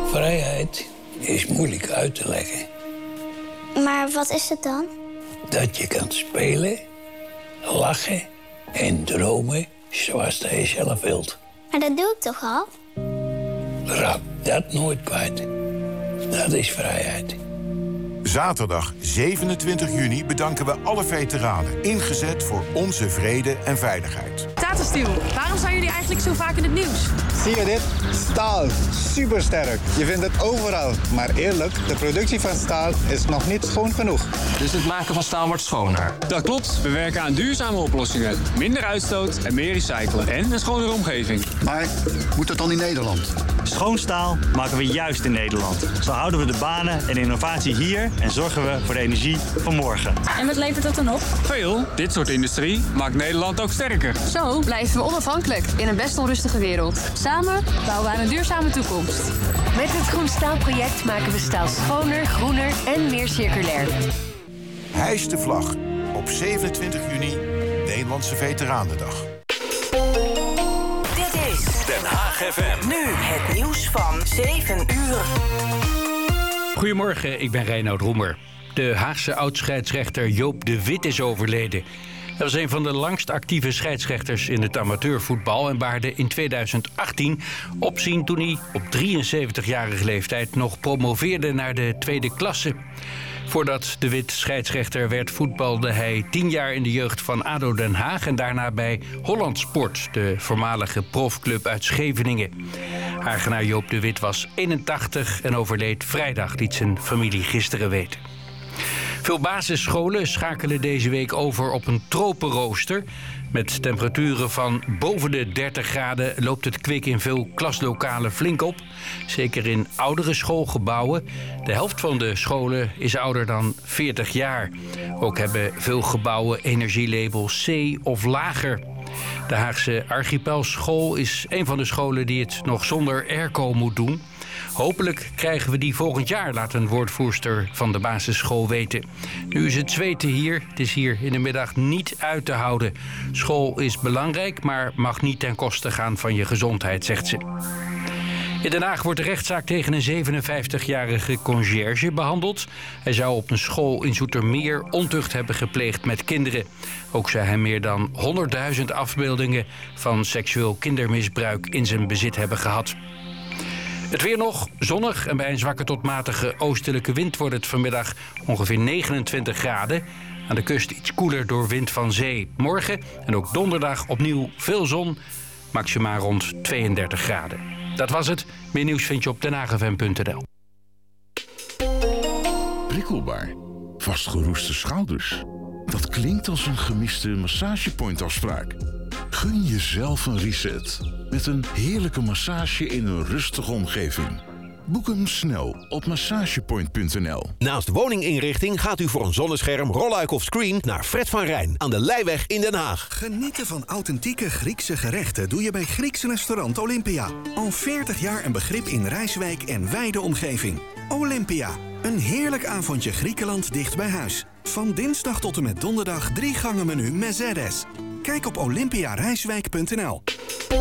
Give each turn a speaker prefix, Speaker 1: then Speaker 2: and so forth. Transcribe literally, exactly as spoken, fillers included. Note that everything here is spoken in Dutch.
Speaker 1: Vrijheid is moeilijk uit te leggen.
Speaker 2: Maar wat is het dan?
Speaker 1: Dat je kan spelen, lachen en dromen zoals je zelf wilt.
Speaker 2: Maar dat doe ik toch al?
Speaker 1: Raak dat nooit kwijt. Dat is vrijheid.
Speaker 3: Zaterdag zevenentwintig juni bedanken we alle veteranen. Ingezet voor onze vrede en veiligheid.
Speaker 4: Tata Steel, waarom zijn jullie eigenlijk zo vaak in het nieuws?
Speaker 5: Zie je dit? Staal. Supersterk. Je vindt het overal. Maar eerlijk, de productie van staal is nog niet schoon genoeg.
Speaker 6: Dus het maken van staal wordt schoner?
Speaker 7: Dat klopt. We werken aan duurzame oplossingen. Minder uitstoot en meer recyclen. En een schonere omgeving.
Speaker 8: Maar moet dat dan in Nederland?
Speaker 9: Schoon staal maken we juist in Nederland. Zo houden we de banen en innovatie hier en zorgen we voor de energie van morgen.
Speaker 4: En wat levert dat dan op?
Speaker 7: Veel. Dit soort industrie maakt Nederland ook sterker.
Speaker 4: Zo blijven we onafhankelijk in een best onrustige wereld. Samen bouwen we aan een duurzame toekomst.
Speaker 10: Met het Groen Staalproject maken we staal schoner, groener en meer circulair.
Speaker 3: Hijs de vlag. Op zevenentwintig juni, Nederlandse Veteranendag.
Speaker 11: Dit is
Speaker 12: Den Haag F M.
Speaker 11: Nu het nieuws van zeven uur.
Speaker 13: Goedemorgen, ik ben Reinoud Roemer. De Haagse oud-scheidsrechter Joop de Wit is overleden. Hij was een van de langst actieve scheidsrechters in het amateurvoetbal en baarde in tweeduizend achttien opzien toen hij op drieënzeventigjarige leeftijd nog promoveerde naar de tweede klasse. Voordat de Wit scheidsrechter werd, voetbalde hij tien jaar in de jeugd van ADO Den Haag en daarna bij Holland Sport, de voormalige profclub uit Scheveningen. Hagenaar Joop de Wit was eenentachtig en overleed vrijdag, liet zijn familie gisteren weten. Veel basisscholen schakelen deze week over op een tropenrooster. Met temperaturen van boven de dertig graden loopt het kwik in veel klaslokalen flink op. Zeker in oudere schoolgebouwen. De helft van de scholen is ouder dan veertig jaar. Ook hebben veel gebouwen energielabel C of lager. De Haagse Archipelschool is een van de scholen die het nog zonder airco moet doen. Hopelijk krijgen we die volgend jaar, laat een woordvoerster van de basisschool weten. Nu is het zweten hier. Het is hier in de middag niet uit te houden. School is belangrijk, maar mag niet ten koste gaan van je gezondheid, zegt ze. In Den Haag wordt de rechtszaak tegen een zevenenvijftigjarige conciërge behandeld. Hij zou op een school in Zoetermeer ontucht hebben gepleegd met kinderen. Ook zou hij meer dan honderdduizend afbeeldingen van seksueel kindermisbruik in zijn bezit hebben gehad. Het weer nog, zonnig en bij een zwakke tot matige oostelijke wind wordt het vanmiddag ongeveer negenentwintig graden. Aan de kust iets koeler door wind van zee. Morgen en ook donderdag opnieuw veel zon, maxima rond tweeëndertig graden. Dat was het. Meer nieuws vind je op den haag f m punt n l.
Speaker 14: Prikkelbaar. Vastgeroeste schouders. Dat klinkt als een gemiste massagepointafspraak. Gun jezelf een reset. Met een heerlijke massage in een rustige omgeving. Boek hem snel op massagepoint punt n l.
Speaker 12: Naast woninginrichting gaat u voor een zonnescherm, rolluik of screen naar Fred van Rijn aan de Leijweg in Den Haag.
Speaker 15: Genieten van authentieke Griekse gerechten doe je bij Grieks restaurant Olympia. Al veertig jaar een begrip in Rijswijk en wijde omgeving. Olympia, een heerlijk avondje Griekenland dicht bij huis. Van dinsdag tot en met donderdag drie gangen menu Mezeres. Kijk op olympia rijswijk punt n l.